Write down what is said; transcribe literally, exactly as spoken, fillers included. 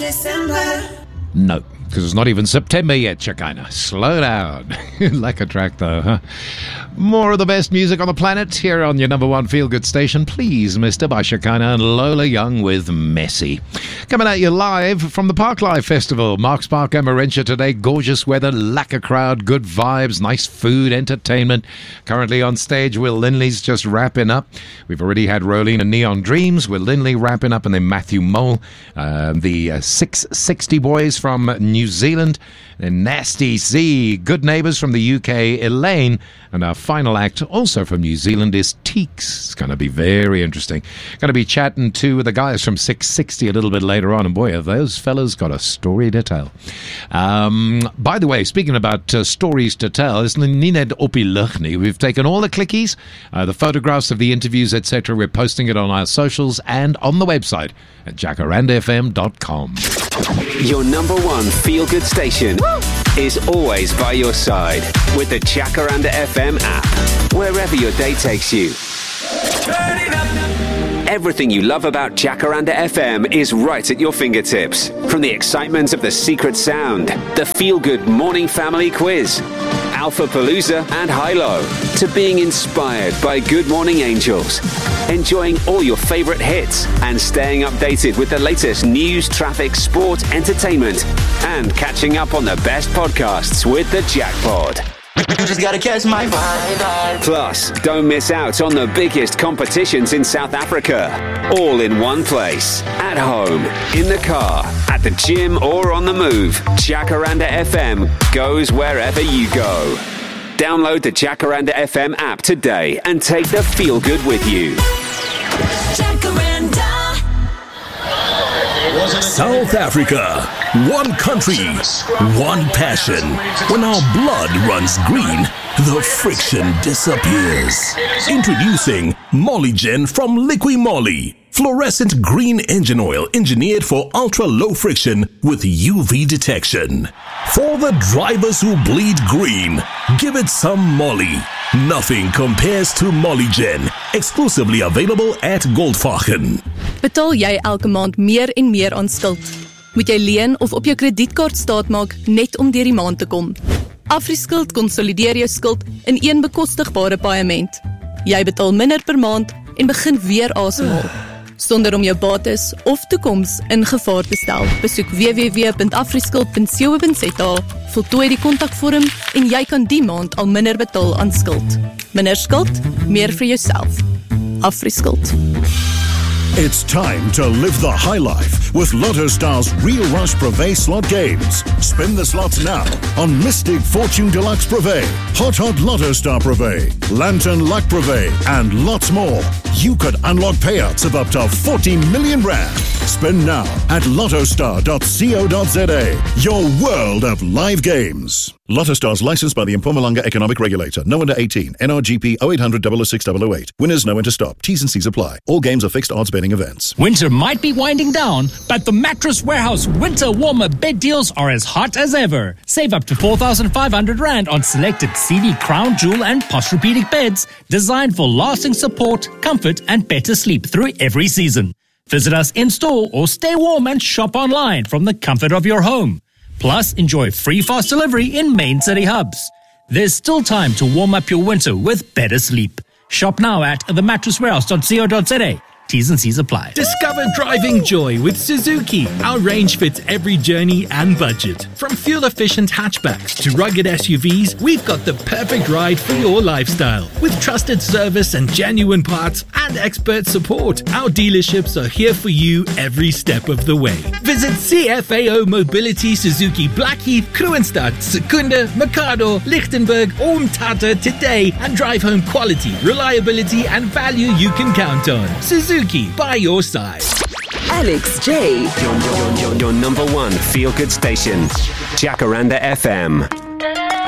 December. No, because it's not even September yet, Chakana. Slow down. Like a track, though, huh? More of the best music on the planet here on your number one feel-good station. Please, Mister by Chakana and Lola Young with Messy. Coming at you live from the Park Live Festival. Marks Park, Amarentia today. Gorgeous weather, lacquer crowd, good vibes, nice food, entertainment. Currently on stage, Will Lindley's just wrapping up. We've already had Rolene and Neon Dreams. Will Lindley wrapping up, and then Matthew Mole. Uh, the uh, six sixty Boys from New Zealand. Then Nasty Z, Good Neighbours from the U K, Elaine, and our final act, also from New Zealand, is Teeks. It's going to be very interesting. Going to be chatting to the guys from six sixty a little bit later on, and boy, have those fellas got a story to tell. Um, by the way, speaking about uh, stories to tell, it's Nined Opi Luchni. We've taken all the clickies, uh, the photographs of the interviews, et cetera. We're posting it on our socials and on the website at jacaranda f m dot com. Your number one feel-good station Woo! Is always by your side with the Jacaranda F M app, wherever your day takes you. Turn it up. Everything you love about Jacaranda F M is right at your fingertips. From the excitement of the secret sound, the feel-good morning family quiz, Alpha Palooza and Hilo, to being inspired by Good Morning Angels, enjoying all your favorite hits and staying updated with the latest news, traffic, sport, entertainment, and catching up on the best podcasts with the Jackpod. You just gotta catch my vibe. Plus, don't miss out on the biggest competitions in South Africa. All in one place. At home, in the car, at the gym, or on the move. Jacaranda F M goes wherever you go. Download the Jacaranda F M app today and take the feel good with you. Jacaranda. South Africa, one country, one passion. When our blood runs green, the friction disappears. Introducing Mollygen from Liqui Moly. Fluorescent green engine oil engineered for ultra-low friction with U V detection. For the drivers who bleed green, give it some Molly. Nothing compares to Mollygen. Exclusively available at Goldfachen. Betaal jy elke maand meer en meer aan skuld? Moet jy leen of op jou kredietkaart staatmaak net om deur die maand te kom? AfriSkuld konsolideer jou skuld in een bekostigbare paaiement. Jy betaal minder per maand en begin weer asemhaal. Sonder om jou bates of toekoms in gevaar te stel. Besoek w w w punt afriskuld punt co punt z a, voltooi die kontakvorm en jy kan die maand al minder betaal aan skuld. Minder skuld, meer vir jouself. AfriSkuld. It's time to live the high life with Lotto Star's Real Rush Privé slot games. Spin the slots now on Mystic Fortune Deluxe Privé, Hot Hot Lotto Star Privé, Lantern Luck Privé, and lots more. You could unlock payouts of up to forty million rand. Spin now at lottostar dot co dot z a. Your world of live games. Lotto Stars licensed by the Mpumalanga Economic Regulator. No under eighteen. N R G P oh eight hundred, double oh six, double oh eight. Winners know when to stop. T's and C's apply. All games are fixed odds betting events. Winter might be winding down, but the Mattress Warehouse winter warmer bed deals are as hot as ever. Save up to four thousand five hundred rand on selected C D Crown Jewel and Posturepedic beds designed for lasting support, comfort, and better sleep through every season. Visit us in-store or stay warm and shop online from the comfort of your home. Plus, enjoy free fast delivery in main city hubs. There's still time to warm up your winter with better sleep. Shop now at the mattress warehouse dot co dot z a. T's and C's apply. Discover driving joy with Suzuki. Our range fits every journey and budget. From fuel-efficient hatchbacks to rugged S U Vs, we've got the perfect ride for your lifestyle. With trusted service and genuine parts and expert support, our dealerships are here for you every step of the way. Visit C F A O Mobility Suzuki Blackheath, Kroonstad, Secunda, Mikado, Lichtenburg, or Umtata today and drive home quality, reliability, and value you can count on. Suzuki, by your side. Alex J. Your, your, your, your number one feel-good station. Jacaranda F M.